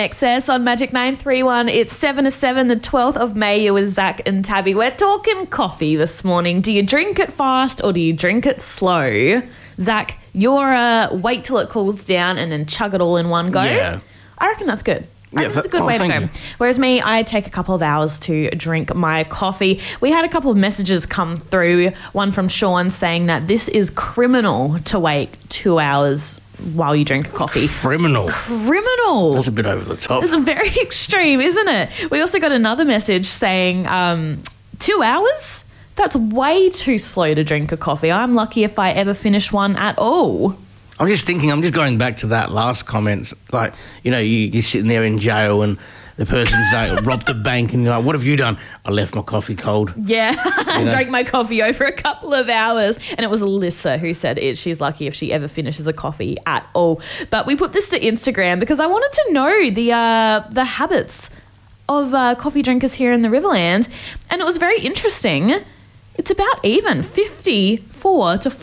INXS on Magic 931. It's 7 to 7, the 12th of May. You're with Zach and Tabby. We're talking coffee this morning. Do you drink it fast or do you drink it slow? Zach, you're wait till it cools down and then chug it all in one go. Yeah. I reckon that's good. That's a good way to go. You. Whereas me, I take a couple of hours to drink my coffee. We had a couple of messages come through, one from Sean saying that this is criminal to wait 2 hours while you drink coffee. Criminal. That's a bit over the top. It's very extreme, isn't it? We also got another message saying 2 hours? That's way too slow to drink a coffee. I'm lucky if I ever finish one at all. I'm just going back to that last comment. Like, you know, you're sitting there in jail and the person's like, robbed the bank and you're like, what have you done? I left my coffee cold. Yeah, I drank my coffee over a couple of hours. And it was Alyssa who said it. She's lucky if she ever finishes a coffee at all. But we put this to Instagram because I wanted to know the habits of coffee drinkers here in the Riverland. And it was very interesting. It's about even, 54 to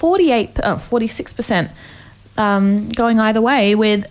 46%. Going either way, with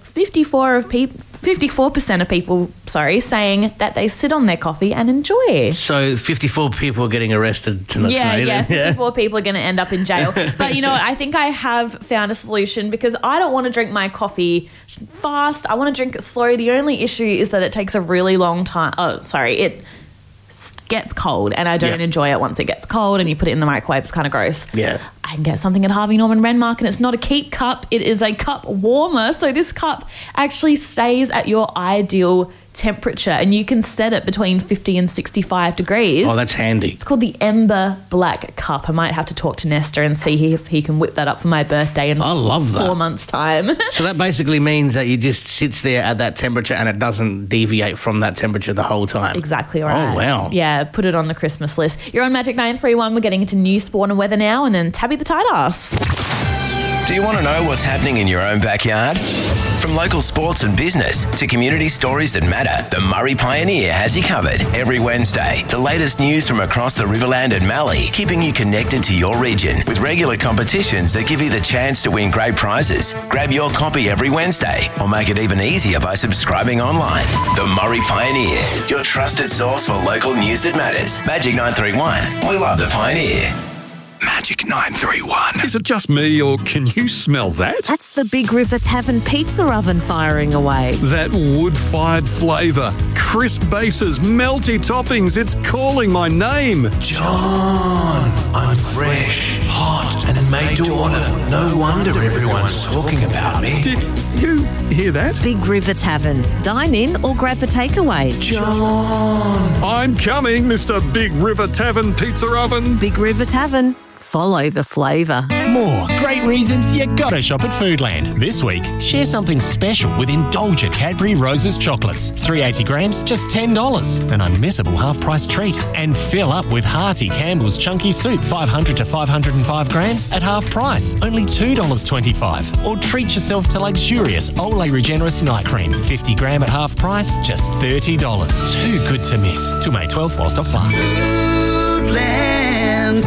54% of people saying that they sit on their coffee and enjoy. So 54 people are getting arrested tonight. Yeah, 54 people are going to end up in jail. But you know what? I think I have found a solution because I don't want to drink my coffee fast. I want to drink it slow. The only issue is that it takes a really long time. It gets cold and I don't enjoy it once it gets cold and you put it in the microwave. It's kind of gross. Yeah. I can get something at Harvey Norman Renmark and it's not a keep cup. It is a cup warmer. So this cup actually stays at your ideal temperature and you can set it between 50 and 65 degrees. Oh, that's handy. It's called the Ember Black Cup. I might have to talk to Nestor and see if he can whip that up for my birthday in I love that. 4 months' time. So that basically means that you just sits there at that temperature and it doesn't deviate from that temperature the whole time. Exactly right. Oh, wow. Yeah, put it on the Christmas list. You're on Magic 931. We're getting into news, sport and weather now and then Tabby the Tight Ass. Do you want to know what's happening in your own backyard? From local sports and business to community stories that matter, the Murray Pioneer has you covered. Every Wednesday, the latest news from across the Riverland and Mallee, keeping you connected to your region with regular competitions that give you the chance to win great prizes. Grab your copy every Wednesday or make it even easier by subscribing online. The Murray Pioneer, your trusted source for local news that matters. Magic 931. We love the Pioneer. Magic 931. Is it just me, or can you smell that? That's the Big River Tavern pizza oven firing away. That wood-fired flavour, crisp bases, melty toppings, it's calling my name. John, I'm fresh, hot, and made to order. No wonder everyone's talking about me. Did you hear that? Big River Tavern. Dine in or grab a takeaway. John. I'm coming, Mr. Big River Tavern Pizza Oven. Big River Tavern. Follow the flavour. More great reasons you gotta shop at Foodland. This week, share something special with indulgent Cadbury Roses chocolates. 380 grams, just $10. An unmissable half-price treat. And fill up with hearty Campbell's Chunky Soup, 500 to 505 grams at half price, only $2.25. Or treat yourself to luxurious Olay Regenerous Night Cream, 50 gram at half price, just $30. Too good to miss. Till May 12th while stocks last. Foodland.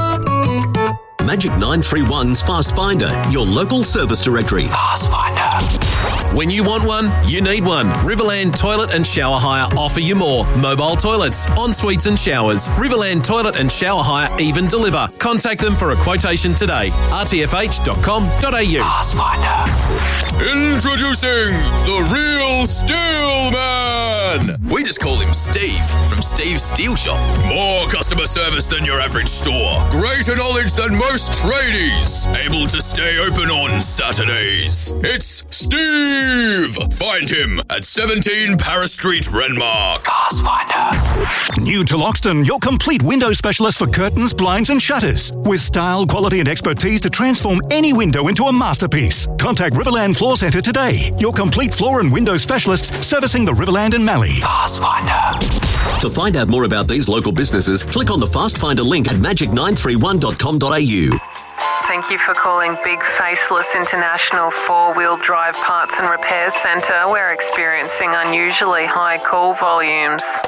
Magic 931's Fast Finder, your local service directory. Fast Finder. When you want one, you need one. Riverland Toilet and Shower Hire offer you more. Mobile toilets, en-suites and showers. Riverland Toilet and Shower Hire even deliver. Contact them for a quotation today. rtfh.com.au. Fast Finder. Introducing the real Steel Man. We just call him Steve from Steve's Steel Shop. More customer service than your average store. Greater knowledge than most tradies. Able to stay open on Saturdays. It's Steve. Find him at 17 Paris Street, Renmark. Fast Finder. New to Loxton, your complete window specialist for curtains, blinds and shutters. With style, quality and expertise to transform any window into a masterpiece. Contact Riverland Floor Centre today. Your complete floor and window specialists servicing the Riverland and Mallee. Fast Finder. To find out more about these local businesses, click on the Fast Finder link at magic931.com.au. Thank you for calling Big Faceless International 4-Wheel Drive Parts and Repairs Centre. We're experiencing unusually high call volumes.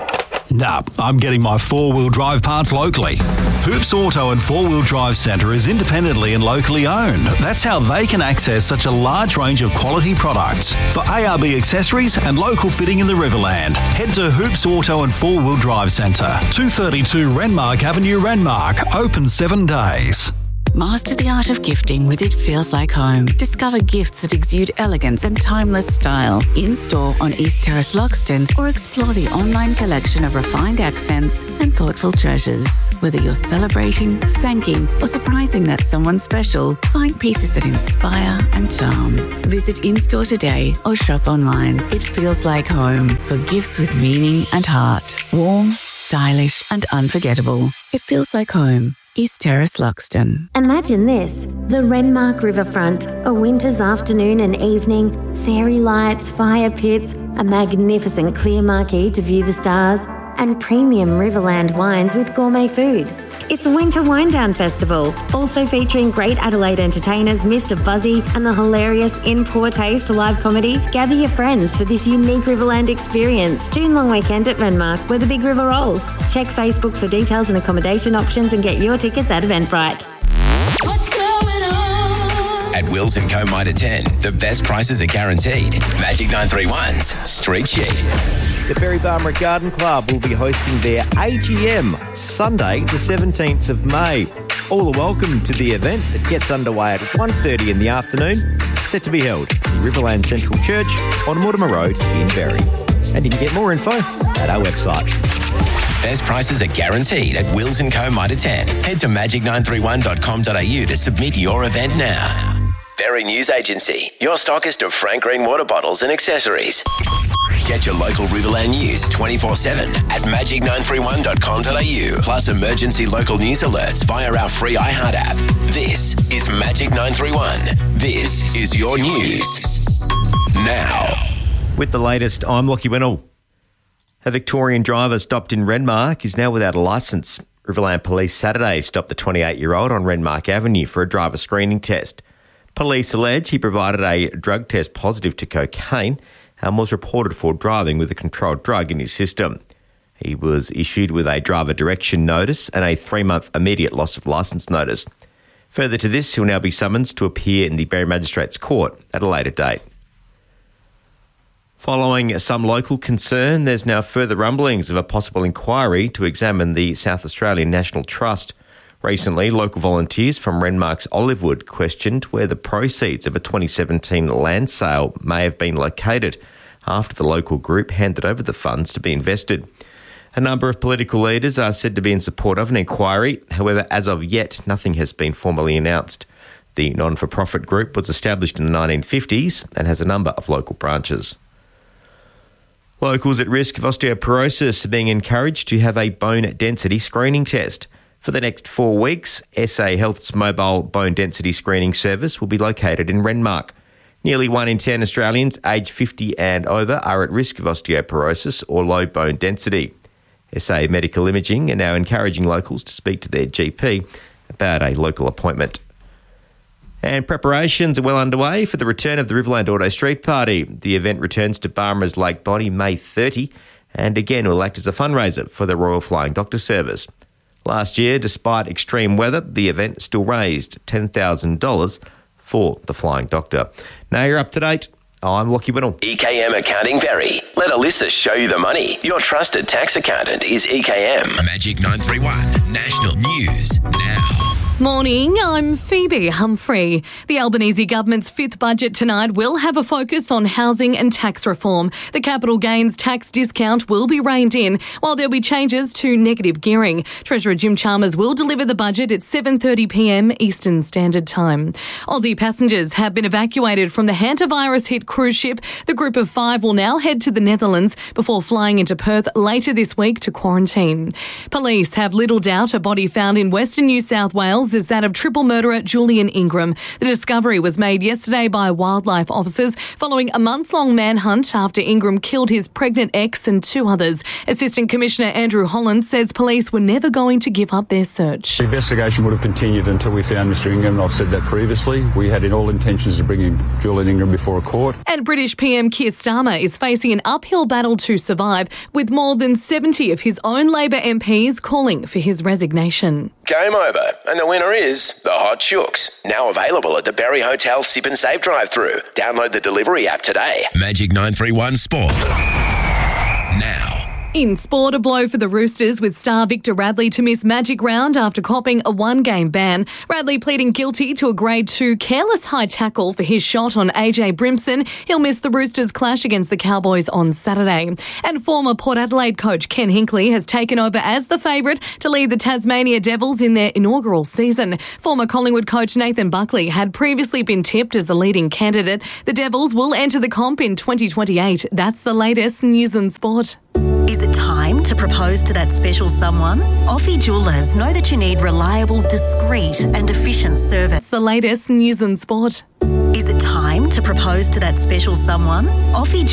Nah, I'm getting my four-wheel drive parts locally. Hoops Auto and Four-Wheel Drive Centre is independently and locally owned. That's how they can access such a large range of quality products. For ARB accessories and local fitting in the Riverland, head to Hoops Auto and Four-Wheel Drive Centre, 232 Renmark Avenue, Renmark, open 7 days. Master the art of gifting with It Feels Like Home. Discover gifts that exude elegance and timeless style in-store on East Terrace, Loxton, or explore the online collection of refined accents and thoughtful treasures. Whether you're celebrating, thanking, or surprising that someone special, find pieces that inspire and charm. Visit in-store today or shop online. It Feels Like Home for gifts with meaning and heart. Warm, stylish, and unforgettable. It Feels Like Home. East Terrace, Loxton. Imagine this, the Renmark Riverfront, a winter's afternoon and evening, fairy lights, fire pits, a magnificent clear marquee to view the stars, and premium Riverland wines with gourmet food. It's Winter Wine Down Festival, also featuring great Adelaide entertainers Mr. Buzzy and the hilarious In Poor Taste live comedy. Gather your friends for this unique Riverland experience. June long weekend at Renmark, where the big river rolls. Check Facebook for details and accommodation options and get your tickets at Eventbrite. What's going on? At Wills & Co. Mitre 10, the best prices are guaranteed. Magic 931's Street Sheet. The Berry Barmera Garden Club will be hosting their AGM Sunday, the 17th of May. All are welcome to the event that gets underway at 1:30 in the afternoon, set to be held at the Riverland Central Church on Mortimer Road in Berry. And you can get more info at our website. Best prices are guaranteed at Wills & Co. Mitre 10. Head to magic931.com.au to submit your event now. Berry News Agency, your stockist of Frank Green water bottles and accessories. Get your local Riverland news 24/7 at magic931.com.au. Plus emergency local news alerts via our free iHeart app. This is Magic 931. This is your news. Now. With the latest, I'm Lockie Winnell. A Victorian driver stopped in Renmark is now without a licence. Riverland Police Saturday stopped the 28-year-old on Renmark Avenue for a driver screening test. Police allege he provided a drug test positive to cocaine and was reported for driving with a controlled drug in his system. He was issued with a driver direction notice and a 3-month immediate loss of licence notice. Further to this, he'll now be summoned to appear in the Berry Magistrates Court at a later date. Following some local concern, there's now further rumblings of a possible inquiry to examine the South Australian National Trust. Recently, local volunteers from Renmark's Olivewood questioned where the proceeds of a 2017 land sale may have been located after the local group handed over the funds to be invested. A number of political leaders are said to be in support of an inquiry. However, as of yet, nothing has been formally announced. The non-for-profit group was established in the 1950s and has a number of local branches. Locals at risk of osteoporosis are being encouraged to have a bone density screening test. For the next 4 weeks, SA Health's mobile bone density screening service will be located in Renmark. Nearly 1 in 10 Australians aged 50 and over are at risk of osteoporosis or low bone density. SA Medical Imaging are now encouraging locals to speak to their GP about a local appointment. And preparations are well underway for the return of the Riverland Auto Street Party. The event returns to Barmera's Lake Bonnie May 30 and again will act as a fundraiser for the Royal Flying Doctor Service. Last year, despite extreme weather, the event still raised $10,000 for the Flying Doctor. Now you're up to date. I'm Lockie Winnell. EKM Accounting Berry. Let Alyssa show you the money. Your trusted tax accountant is EKM. Magic 931 National News Now. Morning, I'm Phoebe Humphrey. The Albanese government's 5th budget tonight will have a focus on housing and tax reform. The capital gains tax discount will be reined in, while there'll be changes to negative gearing. Treasurer Jim Chalmers will deliver the budget at 7:30pm Eastern Standard Time. Aussie passengers have been evacuated from the hantavirus-hit cruise ship. The group of 5 will now head to the Netherlands before flying into Perth later this week to quarantine. Police have little doubt a body found in Western New South Wales details is that of triple murderer Julian Ingram. The discovery was made yesterday by wildlife officers following a months-long manhunt after Ingram killed his pregnant ex and 2 others. Assistant Commissioner Andrew Holland says police were never going to give up their search. The investigation would have continued until we found Mr Ingram, and I've said that previously. We had in all intentions of bringing Julian Ingram before a court. And British PM Keir Starmer is facing an uphill battle to survive, with more than 70 of his own Labor MPs calling for his resignation. Game over, and the winner is the Hot Chooks. Now available at the Berry Hotel Sip and Save drive-thru. Download the delivery app today. Magic 931 Sport. Now. In sport, a blow for the Roosters with star Victor Radley to miss Magic Round after copping a 1-game ban. Radley pleading guilty to a Grade 2 careless high tackle for his shot on AJ Brimson. He'll miss the Roosters' clash against the Cowboys on Saturday. And former Port Adelaide coach Ken Hinkley has taken over as the favourite to lead the Tasmania Devils in their inaugural season. Former Collingwood coach Nathan Buckley had previously been tipped as the leading candidate. The Devils will enter the comp in 2028. That's the latest news and sport. Is it time to propose to that special someone? Offie Jewellers know that you need reliable, discreet and efficient service. It's the latest news and sport. Is it time to propose to that special someone? Offie